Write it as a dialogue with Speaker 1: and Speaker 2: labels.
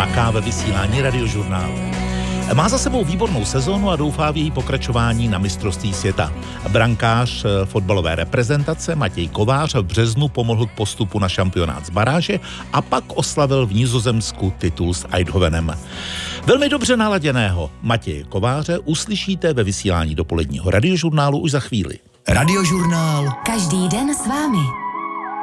Speaker 1: maká ve vysílání Radiožurnálu. Má za sebou výbornou sezónu a doufá v její pokračování na mistrovství světa. Brankář fotbalové reprezentace Matěj Kovář v březnu pomohl k postupu na šampionát z baráže a pak oslavil v Nizozemsku titul s Eindhovenem. Velmi dobře naladěného Matěje Kováře uslyšíte ve vysílání dopoledního Radiožurnálu už za chvíli.
Speaker 2: Radiožurnál.
Speaker 3: Každý den s vámi.